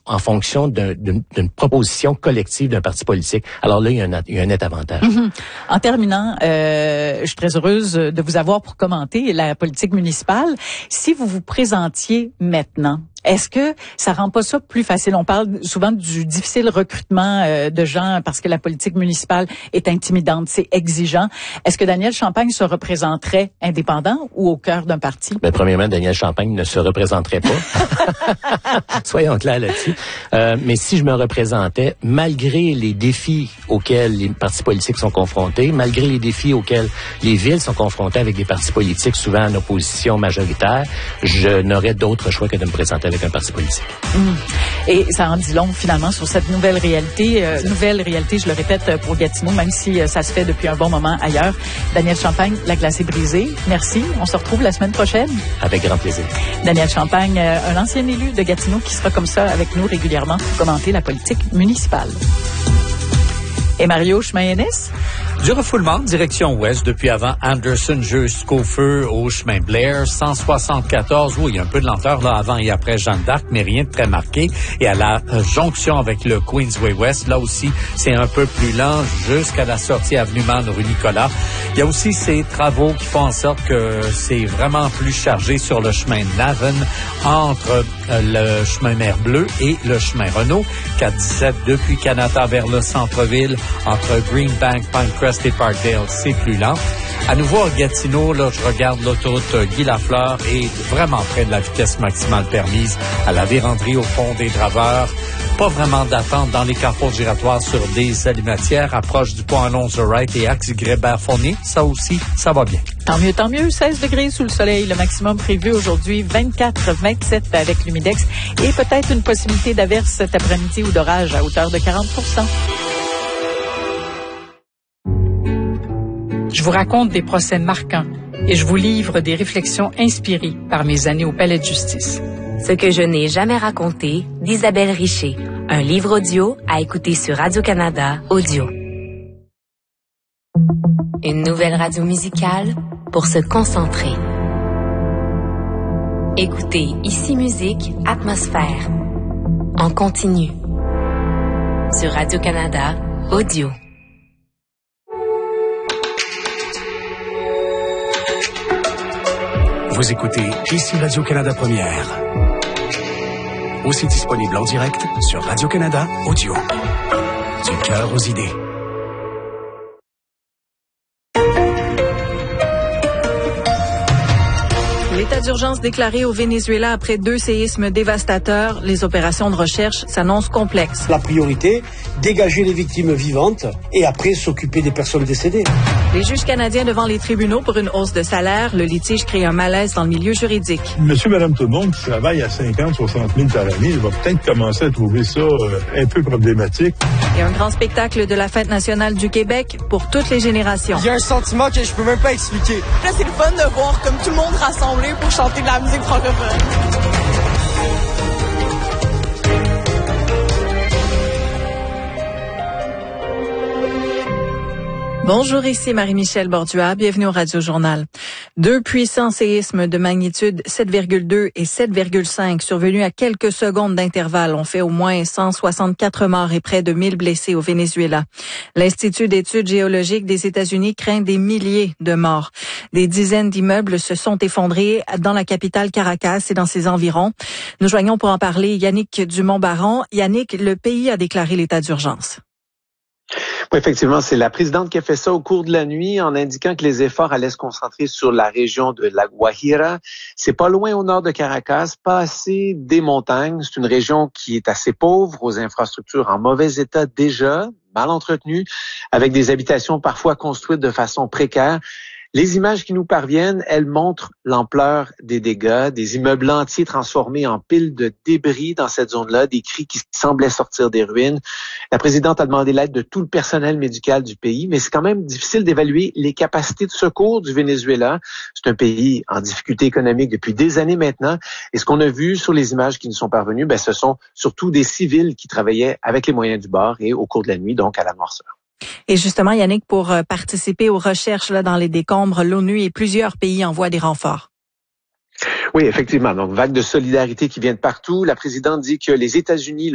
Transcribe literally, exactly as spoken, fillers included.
en fonction d'un, d'une, d'une proposition collective d'un parti politique. Alors là, il y a un, il y a un net avantage. Mm-hmm. En terminant, euh, je suis très heureuse de vous avoir pour commenter la politique municipale. Si vous vous présentiez maintenant, est-ce que ça rend pas ça plus facile? On parle souvent du difficile recrutement euh, de gens parce que la politique municipale est intimidante, c'est exigeant. Est-ce que Daniel Champagne se représenterait indépendant ou au cœur d'un parti? Ben, premièrement, Daniel Champagne ne se représenterait pas. Soyons clairs là-dessus. Euh, mais si je me représentais, malgré les défis auxquels les partis politiques sont confrontés, malgré les défis auxquels les villes sont confrontées avec des partis politiques souvent en opposition majoritaire, je n'aurais d'autre choix que de me présenter avec un parti politique. Mmh. Et ça en dit long, finalement, sur cette nouvelle réalité. Euh, nouvelle réalité, je le répète, pour Gatineau, même si euh, ça se fait depuis un bon moment ailleurs. Daniel Champagne, la glace est brisée. Merci. On se retrouve la semaine prochaine. Avec grand plaisir. Daniel Champagne, euh, un ancien élu de Gatineau qui sera comme ça avec nous régulièrement pour commenter la politique municipale. Et Mario Chemin-Ennis? Du refoulement, direction ouest, depuis avant Anderson jusqu'au feu au chemin Blair, cent soixante-quatorze. Oui, il y a un peu de lenteur là avant et après Jeanne d'Arc, mais rien de très marqué. Et à la euh, jonction avec le Queensway West, là aussi, c'est un peu plus lent jusqu'à la sortie avenue Man rue Nicolas. Il y a aussi ces travaux qui font en sorte que c'est vraiment plus chargé sur le chemin Navan entre euh, le chemin Mer Bleu et le chemin Renault. quatre dix-sept depuis Canada vers le centre-ville, entre Greenbank, Pinecrest et Parkdale, c'est plus lent. À nouveau à Gatineau, là, je regarde l'autoroute Guy Lafleur et vraiment près de la vitesse maximale permise à la Vérandrie au pont des Draveurs. Pas vraiment d'attente dans les carrefours giratoires sur des alimatières, approche du pont Alonso-Wright et axe Grébert-Fournier. Ça aussi, ça va bien. Tant mieux, tant mieux. seize degrés sous le soleil. Le maximum prévu aujourd'hui, vingt-quatre, vingt-sept avec l'humidex et peut-être une possibilité d'averse cet après-midi ou d'orage à hauteur de quarante pour cent. Je vous raconte des procès marquants et je vous livre des réflexions inspirées par mes années au Palais de justice. Ce que je n'ai jamais raconté d'Isabelle Richer. Un livre audio à écouter sur Radio-Canada Audio. Une nouvelle radio musicale pour se concentrer. Écoutez Ici Musique Atmosphère. En continu. Sur Radio-Canada Audio. Vous écoutez Ici Radio-Canada Première. Aussi disponible en direct sur Radio-Canada Audio. Du cœur aux idées. L'état d'urgence déclaré au Venezuela après deux séismes dévastateurs. Les opérations de recherche s'annoncent complexes. La priorité, dégager les victimes vivantes et après s'occuper des personnes décédées. Les juges canadiens devant les tribunaux pour une hausse de salaire. Le litige crée un malaise dans le milieu juridique. Monsieur, madame, tout le monde qui travaille à cinquante, soixante mille par année, il va peut-être commencer à trouver ça euh, un peu problématique. Et un grand spectacle de la Fête nationale du Québec pour toutes les générations. Il y a un sentiment que je peux même pas expliquer. Là, c'est le fun de voir comme tout le monde rassemblé pour chanter de la musique francophone. Bonjour, ici Marie-Michel Bordua. Bienvenue au Radio Journal. Deux puissants séismes de magnitude sept virgule deux et sept virgule cinq survenus à quelques secondes d'intervalle ont fait au moins cent soixante-quatre morts et près de mille blessés au Venezuela. L'Institut d'études géologiques des États-Unis craint des milliers de morts. Des dizaines d'immeubles se sont effondrés dans la capitale Caracas et dans ses environs. Nous joignons pour en parler Yannick Dumont-Baron. Yannick, le pays a déclaré l'état d'urgence. Oui, effectivement, c'est la présidente qui a fait ça au cours de la nuit en indiquant que les efforts allaient se concentrer sur la région de La Guajira. C'est pas loin au nord de Caracas, pas assez des montagnes. C'est une région qui est assez pauvre, aux infrastructures en mauvais état déjà, mal entretenues, avec des habitations parfois construites de façon précaire. Les images qui nous parviennent, elles montrent l'ampleur des dégâts, des immeubles entiers transformés en piles de débris dans cette zone-là, des cris qui semblaient sortir des ruines. La présidente a demandé l'aide de tout le personnel médical du pays, mais c'est quand même difficile d'évaluer les capacités de secours du Venezuela. C'est un pays en difficulté économique depuis des années maintenant. Et ce qu'on a vu sur les images qui nous sont parvenues, ben, ce sont surtout des civils qui travaillaient avec les moyens du bord et au cours de la nuit, donc à la noirceur. Et justement, Yannick, pour participer aux recherches là dans les décombres, l'ONU et plusieurs pays envoient des renforts. Oui, effectivement. Donc, vague de solidarité qui vient de partout. La présidente dit que les États-Unis